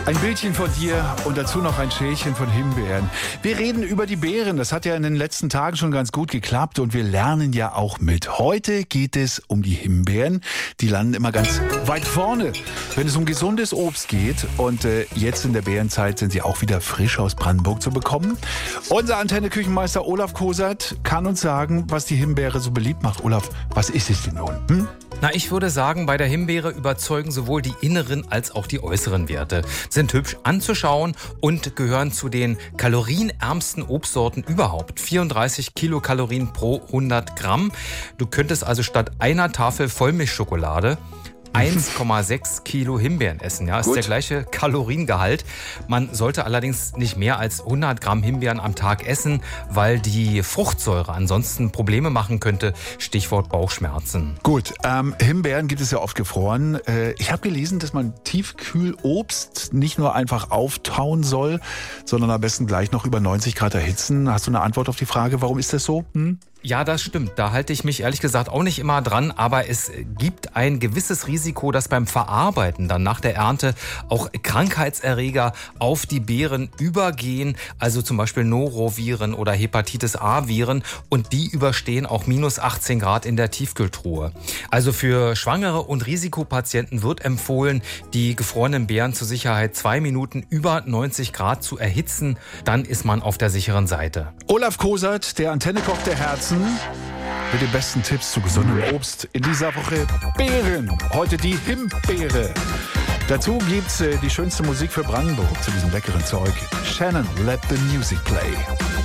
Ein Bildchen von dir und dazu noch ein Schälchen von Himbeeren. Wir reden über die Beeren. Das hat ja in den letzten Tagen schon ganz gut geklappt und wir lernen ja auch mit. Heute geht es um die Himbeeren. Die landen immer ganz weit vorne, wenn es um gesundes Obst geht. Und jetzt in der Beerenzeit sind sie auch wieder frisch aus Brandenburg zu bekommen. Unser Antenne-Küchenmeister Olaf Kosert kann uns sagen, was die Himbeere so beliebt macht. Olaf, was ist es denn nun? Na, ich würde sagen, bei der Himbeere überzeugen sowohl die inneren als auch die äußeren Werte. Sind hübsch anzuschauen und gehören zu den kalorienärmsten Obstsorten überhaupt. 34 Kilokalorien pro 100 Gramm. Du könntest also statt einer Tafel Vollmilchschokolade 1,6 Kilo Himbeeren essen. Ja, ist der gleiche Kaloriengehalt. Man sollte allerdings nicht mehr als 100 Gramm Himbeeren am Tag essen, weil die Fruchtsäure ansonsten Probleme machen könnte. Stichwort Bauchschmerzen. Gut, Himbeeren gibt es ja oft gefroren. Ich habe gelesen, dass man Tiefkühlobst nicht nur einfach auftauen soll, sondern am besten gleich noch über 90 Grad erhitzen. Hast du eine Antwort auf die Frage, warum ist das so? Ja, das stimmt. Da halte ich mich ehrlich gesagt auch nicht immer dran. Aber es gibt ein gewisses Risiko, dass beim Verarbeiten dann nach der Ernte auch Krankheitserreger auf die Beeren übergehen. Also zum Beispiel Noroviren oder Hepatitis A-Viren. Und die überstehen auch minus 18 Grad in der Tiefkühltruhe. Also für Schwangere und Risikopatienten wird empfohlen, die gefrorenen Beeren zur Sicherheit 2 Minuten über 90 Grad zu erhitzen. Dann ist man auf der sicheren Seite. Olaf Kosert, der Antenne-Koch der Herzen, mit den besten Tipps zu gesundem Obst in dieser Woche Beeren. Heute die Himbeere. Dazu gibt's die schönste Musik für Brandenburg zu diesem leckeren Zeug. Shannon, let the music play.